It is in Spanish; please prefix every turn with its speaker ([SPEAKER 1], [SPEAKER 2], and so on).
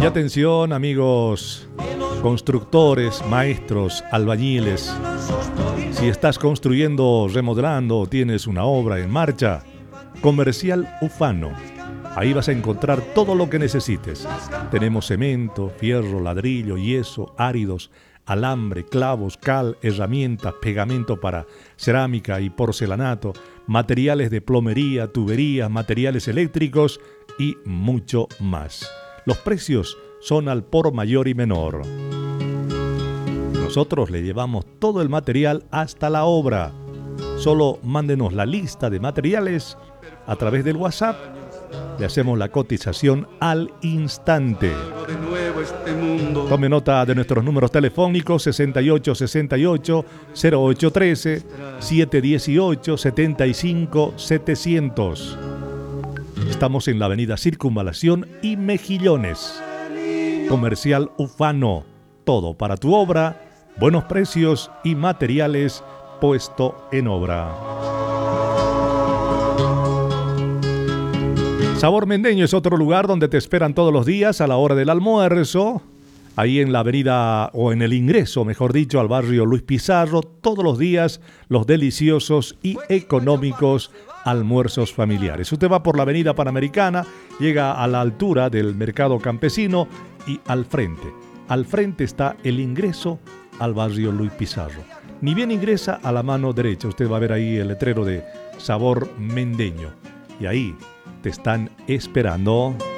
[SPEAKER 1] Y atención, amigos constructores, maestros, albañiles. Si estás construyendo, remodelando o tienes una obra en marcha, Comercial Ufano. Ahí vas a encontrar todo lo que necesites. Tenemos cemento, fierro, ladrillo, yeso, áridos, alambre, clavos, cal, herramientas, pegamento para cerámica y porcelanato, materiales de plomería, tuberías, materiales eléctricos y mucho más. Los precios son al por mayor y menor. Nosotros le llevamos todo el material hasta la obra. Solo mándenos la lista de materiales a través del WhatsApp. Le hacemos la cotización al instante. Tome nota de nuestros números telefónicos 6868-0813, 718-75-700. Estamos en la avenida Circunvalación y Mejillones. Comercial Ufano. Todo para tu obra, buenos precios y materiales puesto en obra. Sabor Mendeño es otro lugar donde te esperan todos los días a la hora del almuerzo. Ahí en la avenida, o en el ingreso, mejor dicho, al barrio Luis Pizarro, todos los días los deliciosos y económicos almuerzos familiares. Usted va por la avenida Panamericana, llega a la altura del mercado campesino y al frente está el ingreso al barrio Luis Pizarro. Ni bien ingresa, a la mano derecha usted va a ver ahí el letrero de Sabor Mendeño y ahí te están esperando.